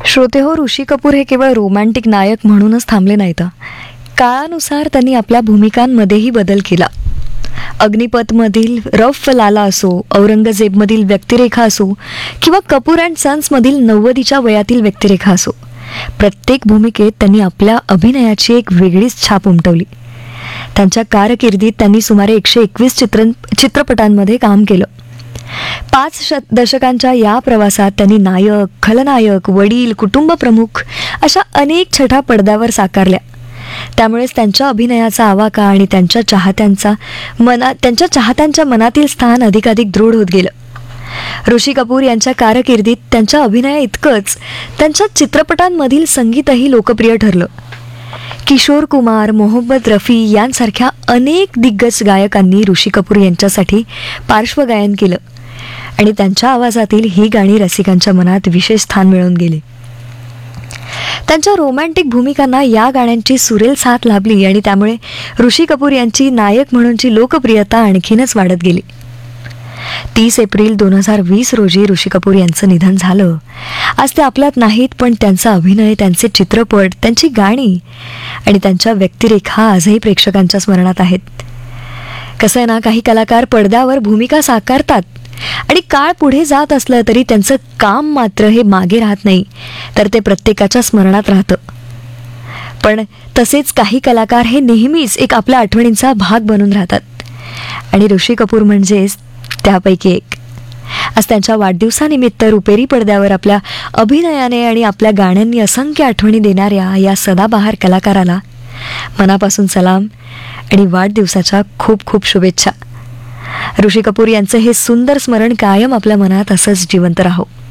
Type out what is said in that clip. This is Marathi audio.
श्रोतेहो, ऋषी कपूर हे केवळ रोमॅन्टिक नायक म्हणूनच थांबले नाहीत. काळानुसार त्यांनी आपल्या भूमिकांमध्येही बदल केला. अग्निपथमधील रफ लाला असो, औरंगजेबमधील व्यक्तिरेखा असो किंवा कपूर अँड सन्समधील 90च्या वयातील व्यक्तिरेखा असो, प्रत्येक भूमिकेत त्यांनी आपल्या अभिनयाची एक वेगळीच छाप उमटवली. त्यांच्या कारकिर्दीत त्यांनी सुमारे 121 चित्रपटांमध्ये काम केलं. 5 दशकांच्या या प्रवासात त्यांनी नायक, खलनायक, वडील, कुटुंबप्रमुख अशा अनेक छटा पडद्यावर साकारल्या. त्यामुळेच त्यांच्या अभिनयाचा आवाका आणि त्यांच्या चाहत्यांच्या मनातील स्थान अधिकाधिक दृढ होत गेलं. ऋषी कपूर यांच्या कारकिर्दीत त्यांच्या अभिनया इतकंच त्यांच्या चित्रपटांमधील संगीतही लोकप्रिय ठरलं. किशोर कुमार, मोहम्मद रफी यांसारख्या अनेक दिग्गज गायकांनी ऋषी कपूर यांच्यासाठी पार्श्वगायन केलं आणि त्यांच्या आवाजातील ही गाणी रसिकांच्या मनात विशेष स्थान मिळवून गेली. त्यांच्या रोमॅन्टिक भूमिकांना या गाण्यांची सुरेल साथ लाभली आणि त्यामुळे ऋषी कपूर यांची नायक म्हणूनची लोकप्रियता आणखीनच वाढत गेली. 30 एप्रिल 2020 रोजी ऋषी कपूर यांचं निधन झालं. आज ते आपल्यात नाहीत, पण त्यांचा अभिनय, त्यांचे चित्रपट, त्यांची गाणी आणि त्यांच्या व्यक्तिरेखा आजही प्रेक्षकांच्या स्मरणात आहेत. कसं आहे ना, काही कलाकार पडद्यावर भूमिका साकारतात आणि काळ पुढे जात असलं तरी त्यांचं काम मात्र हे मागे राहत नाही, तर ते प्रत्येकाच्या स्मरणात राहतं. पण तसेच काही कलाकार हे नेहमीच एक आपल्या आठवणींचा भाग बनून राहतात आणि ऋषी कपूर म्हणजेच त्यापैकी एक. आज त्यांच्या वाढदिवसानिमित्त रुपेरी पडद्यावर आपल्या अभिनयाने आणि आपल्या गाण्यांनी असंख्य आठवणी देणाऱ्या या सदाबहार कलाकाराला मनापासून सलाम आणि वाढदिवसाच्या खूप खूप शुभेच्छा. ऋषी कपूर यांचं हे सुंदर स्मरण कायम आपल्या मनात असंच जिवंत राहो.